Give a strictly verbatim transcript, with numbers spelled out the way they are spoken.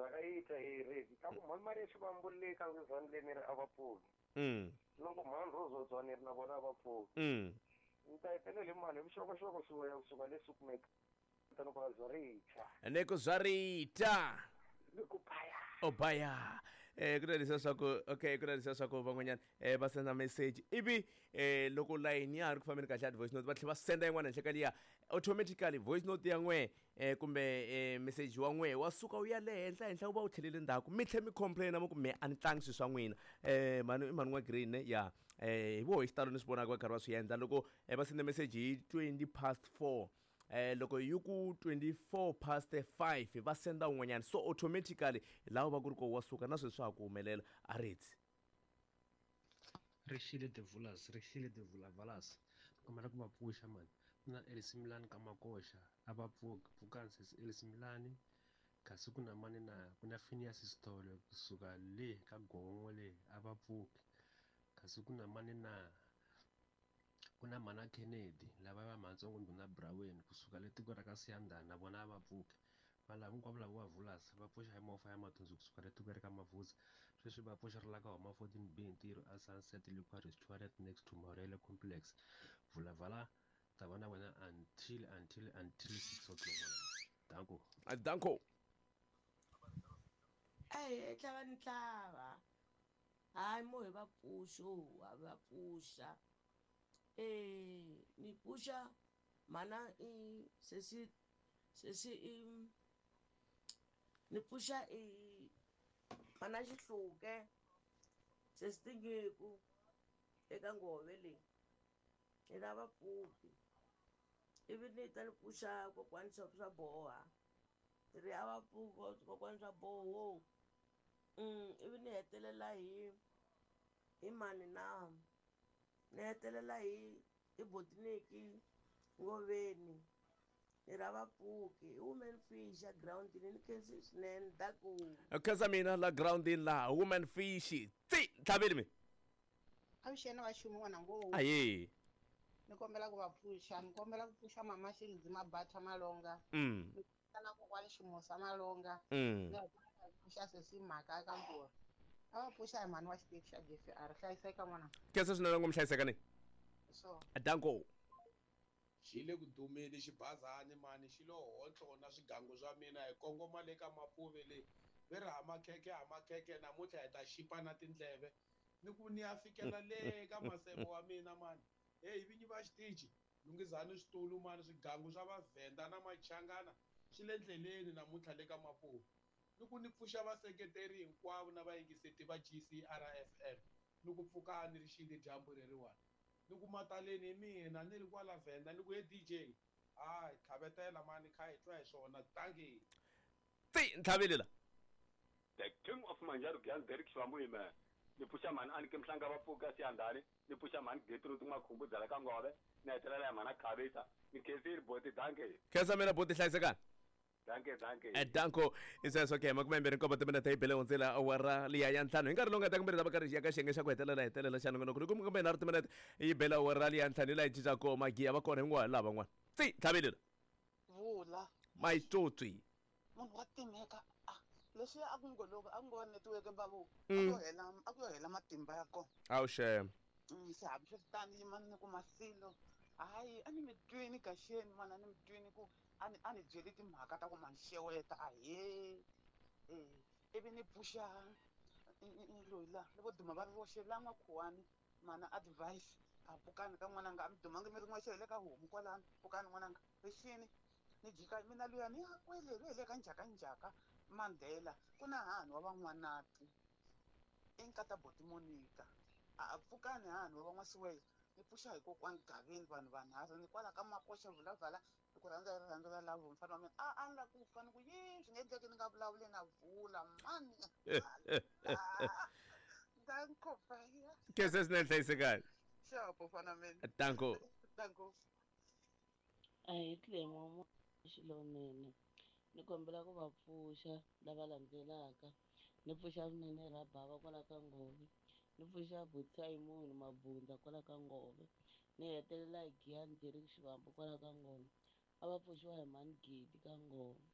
zvakaita here kakumhamari chivambuleka ngezvandilemera avapfuuri mm loko mhani rozodzwaniri na vona avapfuuri mm ntaitelele mali vuxokoxoko swiwaya kusuka lesukumeka tanokazorita nekuzwarita nikupaya obaya eh ku na leswiya swa ku okay ku na leswiya swa ku van'wanyana eh va senda message ivi eh loko layini ya ha ri ku fambeni kahle ya voice note va tlhela va senda yin'wana henhla ka liya automatically voice note ya n'we eh kumbe eh message wa n'we wa suka wu ya le henhla henhla wu va wu tlhelele ndzhaku mi tlhe mi complain mo ku me a ni tlangi swilo swa n'wina eh mani i mani wa green ya eh hi vo hi xitalo ni swi vonaka va karhi va swi endla loko eh va senda message hi twenty past four eh loko yi ku twenty-four past five va senda un'wanyana so automatically laha va ku ri ko wa suka na sweswi swa ha ku humelela a ritsi Rishile de Vulas, Rishile de Vulavalas, kombela ku va pfuxa mani ku na Ellis Milani ka Makosha a va pfuka pfukansi Ellis Milani kasi ku na mani na ku na Phineas Sitole kusuka le ka Gongo le a va pfuki kasi ku na mani na ku na Mana Kennedy lava va matsongo ndhuna Brawen kusuka le tiko ra ka Siyandhani na vona a va pfuki valava hinkwavo lava va Vulas va pfuxa hi movha ya mathunzi kusuka le tiko ra ka Mavuza sweswi va pfuxerilaka homa fourteen B ntirho a Sunset Liquor Restaurant next to Morele Complex vulavala ta va na wena until until until six o'clock danko danko Ai tlava ni tlava hayi mo hi va pfuxo ha va pfuxa eh ni pfuxa mana i sesi sesi i ni pfuxa i mana xihluke sesi tinyiku eka ngove leyi ni lava pfuki ivi ni ta ni pfuxa kokwani swa swa boha ni ri a va pfuka kokwani swa boho um ivi ni hetelela hi hi mani na ni hetelela hi hi botiniki ngoveni ni rava pfuki woman fish ya ground ni khensi swinene daku khensa mina la groundini laha woman fish tsi tlhaveli mi avuxeni va xumi n'wana ngo aye ni kombela ku va pfuxa ni kombela ku pfuxa mama xilidzi mabata malonga mm ni kombela ku kwale ximosa malonga mm ni pfuxa sesi mhaka eka mbori a va pfuxa hi mhani wa xiteki xa J F R hlayiseka n'wana khensa swinene ngo mi hlayiseka ni so danko xi le ku dumeni xibazani mani xi lo hontlo na swigangu swa mina hi kongoma le ka mapuve leyi ve ri hamakheke hamakheke namuntlha hi ta xipa na tindleve ni ku ni ya fikela le ka maseve wa mina mani heyi vinyi va xitichi lunghizani switulu mani swigangu swa vavhenda na machangana swi le ndleleni namuntlha le ka mapuve ni ku ni pfuxa vaseketeri hinkwavo na vayingiseti va G C R F M ni ku pfuka ni ri xile dyambu reriwani ni ku mataleni hi mina ni ri kwala vhenda ni ku he D J hayi tlhavetela mani kha hi twa hi swona tangi tsi tlhaveli la the king of manjaro gyal Derek Shwamuyime ni pfuxa mani anike mhlanga va pfuka Siyandhani ni pfuxa mani Gertrude Makhumbu dzala ka ngove ni hetelela ya mana Khavisa ni khensile boti danke khensa mina boti hlayisekani danke danke e danko i sweswo ke makume mbirhi nkombo timinete hi bele hundzela awara liya ya ntlhanu hi nkarhi lowu nga ta kumbirhi ta va karhi ya ka xiyenge xa ku hetelela hetelela xa nongonoko ni kumbe kumbe nharhu timinete hi bela awara liya ntlhanu hi laha hi cincaka magiya va kona hin'wana laha van'wana tsi tlhaveli la vula mayitsotsi munhu wa timeka a leswi a ku ngo loko a ku ngo netiweke bavu a Mm. ku hela a ku hela matimba ya kona awu shem sihabi swi tani mani ni ku masilo hayi a ni mi twini kaxeni mana ni mi twini ku a ni a ni byeli timhaka ta ku mani xeweta ahe eh ivi ni pfuxa loyi la loko duma va ri voxe la makhuwani mana advice a pfukani ka n'wananga a mi dumangi mi ri n'wexe hi le ka homu kwalano pfukani n'wananga rixini ni jika mina luya ni ya kwele hi le ka njhaka njhaka Mandela ku na hahani wa van'wanati i nkata boti Monica a pfukani hahani wa van'wasiwela ni pfuxa hi kokwani Gavini vanhu vanharhu ni kwala ka Makosha Vulavala ni ku rhandza hi rirhandzu ra lavo mfana wa mina a a ni la ku fa ni ku yi swi nge endleki ni nga vulavuli na Vula mani danko faya khensa swinene hlayisekani xapo fana mina danko danko a hi tlemo xilonene ni kombela ku va pfuxa lava landzelaka ni pfuxa vunene ra bava kwala ka ngove ni pfuxa Butsai munhu Mabunda kwala ka ngove ni hetelela hi Giyani Derek Xivambu kwala ka ngove a va pfuxiwa hi mani Gidi ka ngove